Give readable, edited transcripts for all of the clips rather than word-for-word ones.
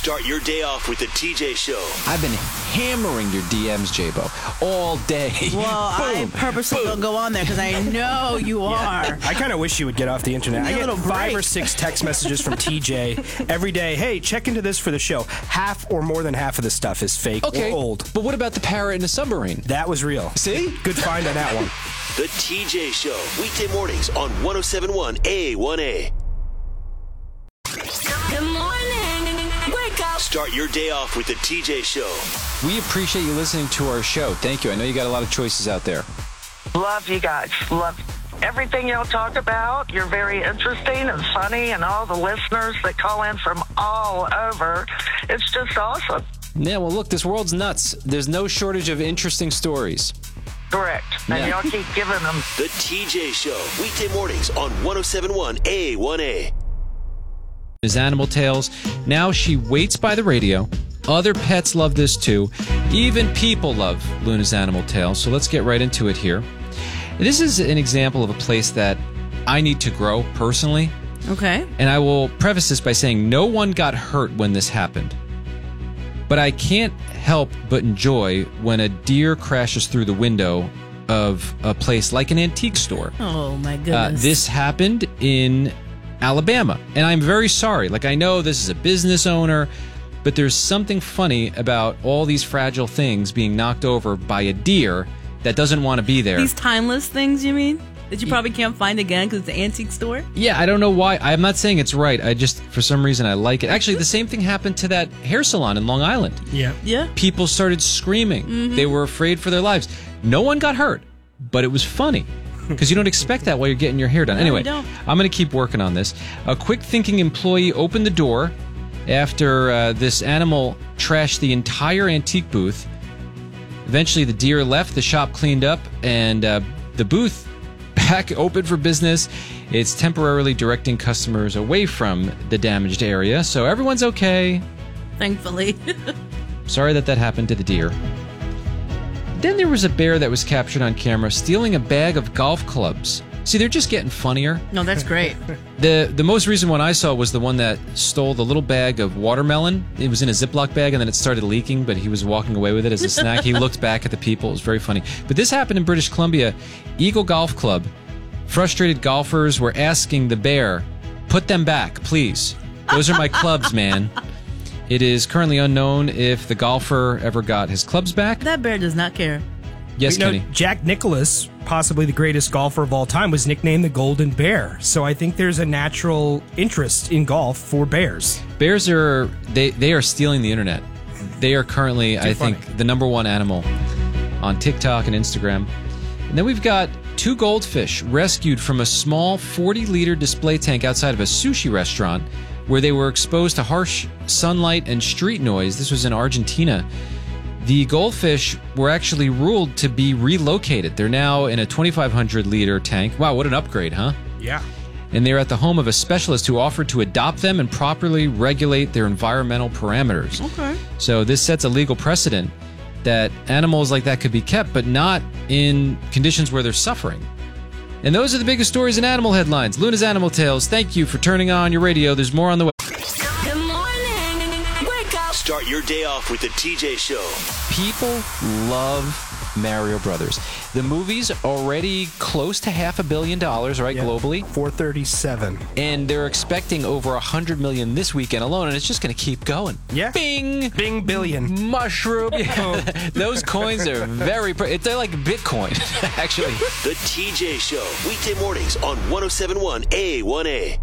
Start your day off with the TJ Show. I've been hammering your DMs, J-Bo, all day. Well, I purposely don't go on there because I know you are. I kind of wish you would get off the internet. I get 5 or 6 text messages from TJ every day. Hey, check into this for the show. Half or more than half of the stuff is fake or old. But what about the parrot in the submarine? That was real. See? Good find on that one. The TJ Show, weekday mornings on 107.1 A1A. Good morning. Wake up. Start your day off with the TJ Show. We appreciate you listening to our show. Thank you. I know you got a lot of choices out there. Love you guys. Love everything y'all talk about. You're very interesting and funny, and all the listeners that call in from all over. It's just awesome. Yeah, well, look, this world's nuts. There's no shortage of interesting stories. Correct. And y'all keep giving them. The TJ Show, weekday mornings on 107.1 A1A. His Animal Tales. Now she waits by the radio. Other pets love this too. Even people love Luna's Animal Tales. So let's get right into it here. This is an example of a place that I need to grow personally. Okay. And I will preface this by saying no one got hurt when this happened. But I can't help but enjoy when a deer crashes through the window of a place like an antique store. Oh, my goodness. This happened in Alabama, and I'm very sorry. Like, I know this is a business owner, but there's something funny about all these fragile things being knocked over by a deer that doesn't want to be there. These timeless things, you mean? That you probably can't find again because it's an antique store? Yeah, I don't know why. I'm not saying it's right. I just, for some reason, I like it. Actually, the same thing happened to that hair salon in Long Island. Yeah. People started screaming. They were afraid for their lives. No one got hurt, but it was funny. Because you don't expect that while you're getting your hair done. Anyway, you don't. I'm going to keep working on this. A quick-thinking employee opened the door after this animal trashed the entire antique booth. Eventually, the deer left, the shop cleaned up, and the booth back open for business. It's temporarily directing customers away from the damaged area, so everyone's okay. Thankfully. Sorry that happened to the deer. Then there was a bear that was captured on camera stealing a bag of golf clubs. See, they're just getting funnier. No, that's great. The most recent one I saw was the one that stole the little bag of watermelon. It was in a Ziploc bag, and then it started leaking, but he was walking away with it as a snack. He looked back at the people. It was very funny. But this happened in British Columbia. Eagle Golf Club. Frustrated golfers were asking the bear, "Put them back, please. Those are my clubs, man." It is currently unknown if the golfer ever got his clubs back. That bear does not care. Yes, Kenny. Jack Nicklaus, possibly the greatest golfer of all time, was nicknamed the Golden Bear. So I think there's a natural interest in golf for bears. Bears are they are stealing the internet. They are currently, I think, the #1 animal on TikTok and Instagram. And then we've got 2 goldfish rescued from a small 40-liter display tank outside of a sushi restaurant where they were exposed to harsh sunlight and street noise. This was in Argentina. The goldfish were actually ruled to be relocated. They're now in a 2,500-liter tank. Wow, what an upgrade, huh? Yeah. And they're at the home of a specialist who offered to adopt them and properly regulate their environmental parameters. Okay. So this sets a legal precedent that animals like that could be kept, but not in conditions where they're suffering. And those are the biggest stories in animal headlines. Luna's Animal Tales, thank you for turning on your radio. There's more on the way. Good morning. Wake up. Start your day off with the TJ Show. People love Mario Brothers. The movie's already close to $500 million, right, globally? 437. And they're expecting over $100 million this weekend alone, and it's just going to keep going. Yeah. Bing! Bing billion. Mushroom. Those coins are they're like Bitcoin, actually. The TJ Show, weekday mornings on 107.1 A1A.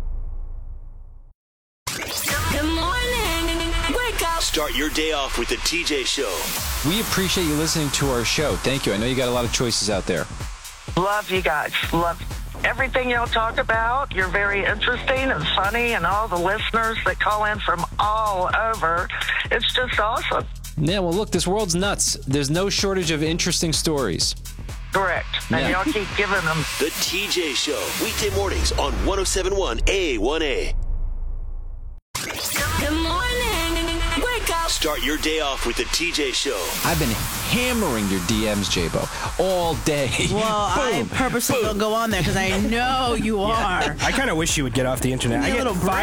Good morning. Wake up. Start your day off with the TJ Show. We appreciate you listening to our show. Thank you. I know you got a lot of choices out there. Love you guys. Love everything y'all talk about. You're very interesting and funny, and all the listeners that call in from all over. It's just awesome. Yeah, well, look, this world's nuts. There's no shortage of interesting stories. Correct. And y'all keep giving them. The TJ Show, weekday mornings on 107.1 A1A. Good morning. Wake up. Start your day off with the TJ Show. I've been hammering your DMs, J-Bo, all day. Well, I purposely don't go on there because I know you are. I kind of wish you would get off the internet. I get 5